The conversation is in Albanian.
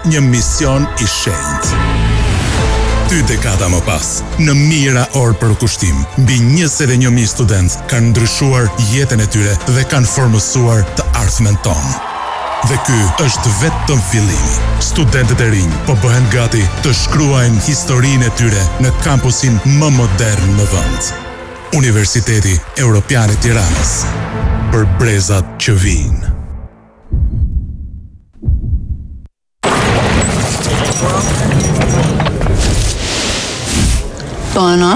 një mision I shenjtë. 2 dekada më pas, në mijëra orë për kushtim, mbi 21.000 student kanë ndryshuar jetën e tyre dhe kanë formësuar të ardhmen tonë. Dhe ky është vetëm fillimi. Studentët e rinj po bëhen gati të shkruajnë historinë e tyre në kampusin më modern në vend. Universiteti Europian I Tiranës. Për brezat që vijnë. Going